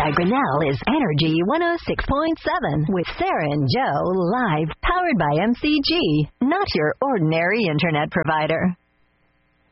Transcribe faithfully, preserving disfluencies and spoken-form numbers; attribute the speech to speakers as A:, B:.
A: by Grinnell is Energy one oh six point seven with Sarah and Joe live, powered by M C G, not your ordinary internet provider.